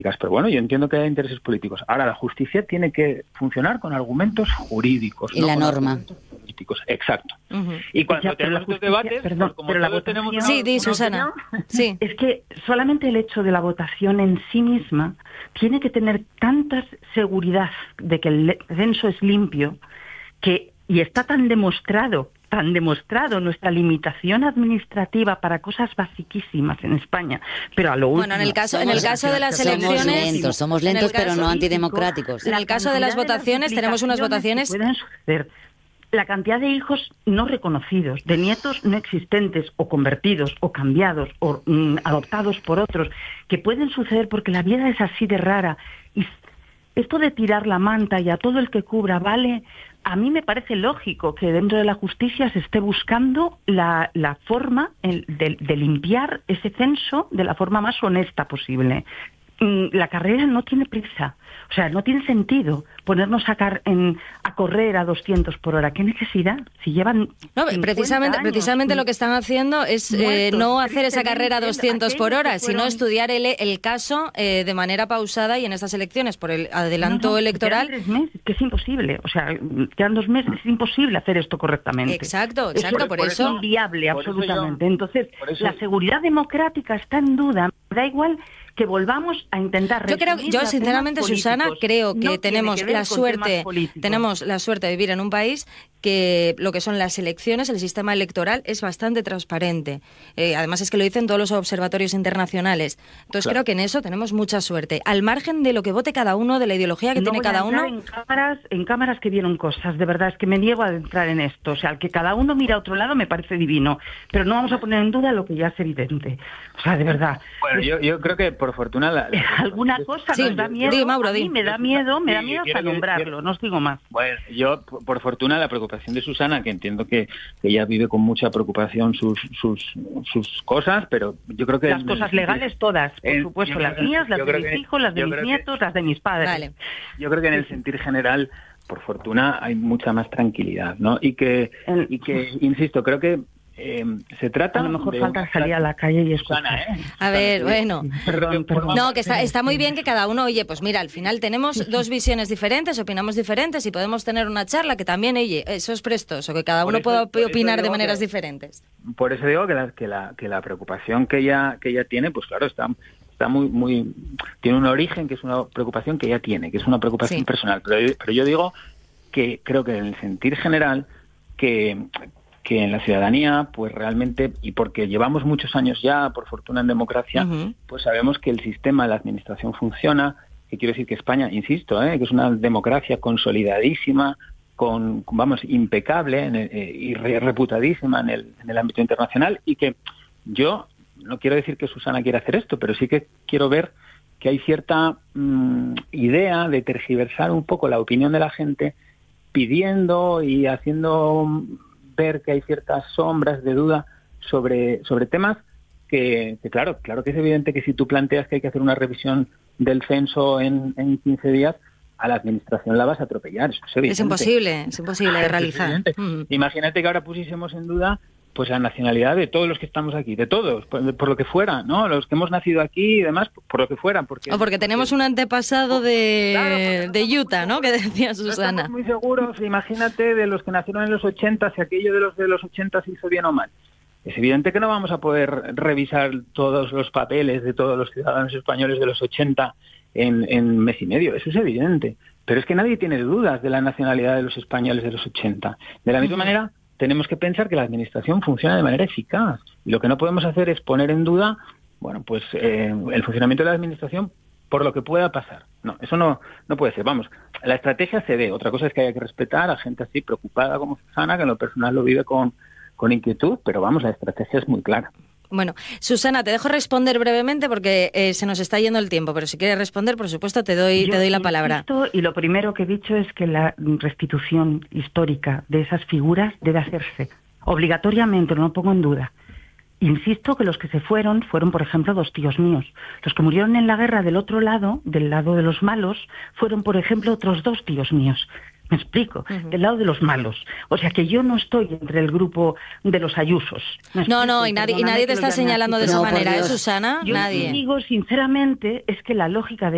Pero bueno, yo entiendo que hay intereses políticos. Ahora, la justicia tiene que funcionar con argumentos jurídicos. Y no la con norma. argumentos políticos. Exacto. Uh-huh. Y cuando tenemos estos debates, perdón, como pero la todos votación, tenemos Sí, di, Susana. Sí. Es que solamente el hecho de la votación en sí misma tiene que tener tanta seguridad de que el censo es limpio y está tan demostrado nuestra limitación administrativa para cosas basiquísimas en España, pero a lo último... Bueno, en el caso de las elecciones... Somos lentos, pero no antidemocráticos. En el caso de las votaciones, tenemos unas votaciones... Pueden suceder. La cantidad de hijos no reconocidos, de nietos no existentes, o convertidos, o cambiados, o adoptados por otros, que pueden suceder porque la vida es así de rara. Y esto de tirar la manta y a todo el que cubra vale... A mí me parece lógico que dentro de la justicia se esté buscando la forma de limpiar ese censo de la forma más honesta posible. La carrera no tiene prisa, o sea, no tiene sentido ponernos a correr a 200 por hora. ¿Qué necesidad? Si llevan No, precisamente lo que están haciendo es no hacer esa carrera a 200 por hora, sino estudiar el caso de manera pausada y en estas elecciones, por el adelanto electoral... Quedan 3 meses, que es imposible, o sea, quedan 2 meses, es imposible hacer esto correctamente. Exacto, por eso. Es inviable, absolutamente. Entonces, la seguridad dememocrática está en duda, da igual... que volvamos a intentar... Yo sinceramente, Susana, creo que tenemos la suerte de vivir en un país que lo que son las elecciones, el sistema electoral es bastante transparente. Además es que lo dicen todos los observatorios internacionales. Entonces creo que en eso tenemos mucha suerte. Al margen de lo que vote cada uno, de la ideología que tiene cada uno... En cámaras que vieron cosas, de verdad, es que me niego a entrar en esto. O sea, el que cada uno mira a otro lado me parece divino. Pero no vamos a poner en duda lo que ya es evidente. O sea, de verdad. Bueno, yo creo que por fortuna... alguna cosa nos da miedo. Mauro, a mí me da miedo hasta nombrarlo, no os digo más. Bueno, yo, por fortuna, la preocupación de Susana, que entiendo que ella vive con mucha preocupación sus cosas, pero yo creo que... Las cosas legales todas, por supuesto, las mías, las de mis hijos, las de mis nietos, las de mis padres. Vale. Yo creo que en el sentir general, por fortuna, hay mucha más tranquilidad, ¿no? Y que insisto, creo que se trata... A lo mejor falta salir a la calle y escuchar. A ver, bueno. Perdón. No, que está muy bien que cada uno, oye, pues mira, al final tenemos 2 visiones diferentes, opinamos diferentes y podemos tener una charla que también, oye, eso es prestoso, que cada uno pueda opinar de maneras diferentes. Por eso digo que la preocupación que ella tiene, pues claro, está muy tiene un origen que es una preocupación que ella tiene, que es una preocupación personal. Pero yo digo que creo que en el sentir general que en la ciudadanía, pues realmente, y porque llevamos muchos años ya, por fortuna en democracia, pues sabemos que el sistema de la administración funciona, que quiero decir que España, insisto, que es una democracia consolidadísima, impecable y reputadísima en el ámbito internacional, y que yo no quiero decir que Susana quiera hacer esto, pero sí que quiero ver que hay cierta idea de tergiversar un poco la opinión de la gente, pidiendo y haciendo ver que hay ciertas sombras de duda sobre temas que claro que es evidente que si tú planteas que hay que hacer una revisión del censo en 15 días, a la administración la vas a atropellar. Eso es evidente. Es imposible de realizar. Imagínate que ahora pusiésemos en duda pues la nacionalidad de todos los que estamos aquí, de todos, por lo que fuera, ¿no? Los que hemos nacido aquí y demás, por lo que fuera. Porque tenemos un antepasado de Utah, ¿no? Que decía Susana. No estamos muy seguros, imagínate, de los que nacieron en los 80, si aquello de los 80 se hizo bien o mal. Es evidente que no vamos a poder revisar todos los papeles de todos los ciudadanos españoles de los 80 en mes y medio, eso es evidente. Pero es que nadie tiene dudas de la nacionalidad de los españoles de los 80. De la misma manera, tenemos que pensar que la administración funciona de manera eficaz. Y lo que no podemos hacer es poner en duda, el funcionamiento de la administración por lo que pueda pasar. No, eso no puede ser. Vamos, la estrategia se ve. Otra cosa es que haya que respetar a gente así preocupada como Susana, que en lo personal lo vive con inquietud, pero vamos, la estrategia es muy clara. Bueno, Susana, te dejo responder brevemente porque se nos está yendo el tiempo, pero si quieres responder, por supuesto, te doy la palabra. Y lo primero que he dicho es que la restitución histórica de esas figuras debe hacerse obligatoriamente, no lo pongo en duda. Insisto que los que se fueron, por ejemplo, 2 tíos míos. Los que murieron en la guerra del otro lado, del lado de los malos, fueron, por ejemplo, otros 2 tíos míos. Me explico, del lado de los malos. O sea que yo no estoy entre el grupo de los Ayusos. No, y nadie te está señalando de esa manera, Susana? Yo nadie. digo sinceramente, es que la lógica de